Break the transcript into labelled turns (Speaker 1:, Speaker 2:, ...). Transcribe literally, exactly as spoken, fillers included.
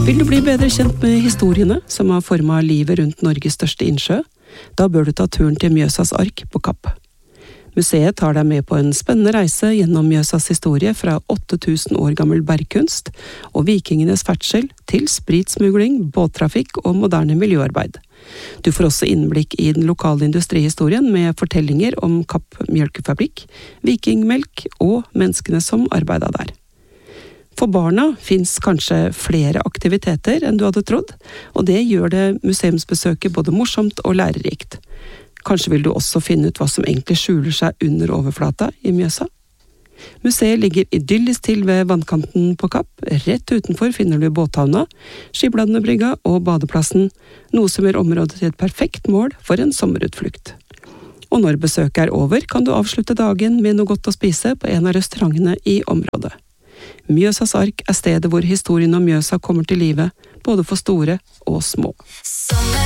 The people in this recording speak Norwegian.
Speaker 1: Vil du bli bedre kjent med historiene som har formet livet rundt Norges største innsjø? Da bør du ta turen til Mjøsas ark på Kapp. Museet tar deg med på en spennende reise gjennom Mjøsas historie fra åtte tusen år gammel bergkunst og vikingenes ferdsel til spritsmugling, båttrafikk og moderne miljøarbeid. Du får også innblikk i den lokale industrihistorien med fortellinger om Kapp mjølkefabrikk, vikingmelk og menneskene som arbeidet der. For barna finnes kanskje flere aktiviteter enn du hadde trodd, og det gjør det museumsbesøket både morsomt og lærerikt. Kanskje vil du også finne ut hva som egentlig skjuler seg under overflata i Mjøsa? Museet ligger idyllisk til ved vannkanten på Kapp. Rett utenfor finner du båthavna, Skibladnebrygga og badeplassen, noe som gjør området til et perfekt mål for en sommerutflukt. Og når besøket er over, kan du avslutte dagen med noe godt å spise på en av restaurantene i området. Mjøsas ark er stedet hvor historien om Mjøsa kommer til live, både for store og små.